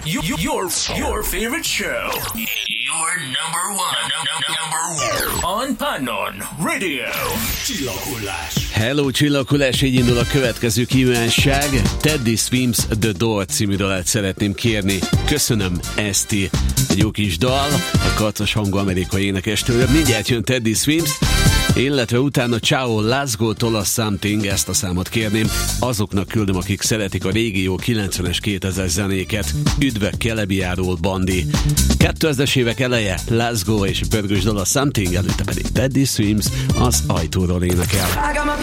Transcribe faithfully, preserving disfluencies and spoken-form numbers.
Your, your, your favorite show. Your number one. Number one. On Pannon Radio. Csillaghullás. Hello, Csillaghullás, így indul a következő kívánság. Teddy Swims The Door című dalát szeretném kérni. Köszönöm, Eszti. Egy jó kis dal, a kacos hangú amerikai énekestől. Mindjárt jön Teddy Swims, illetve utána Ciao Laszlo Tola Something, ezt a számot kérném. Azoknak küldöm, akik szeretik a régi jó kilencvenes, kétezres zenéket. Üdve Kelebiáról, Bandi. kétezres évek eleje, Laszlo és pörgős dala Something, előtte pedig Teddy Swims az ajtóról énekel.